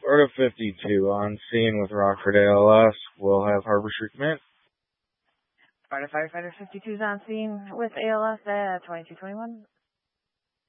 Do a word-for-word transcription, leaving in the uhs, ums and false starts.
Florida fifty-two on scene with Rockford A L S. We'll have Harbor Street Command. Florida Firefighter fifty-two is on scene with A L S at twenty-two twenty-one.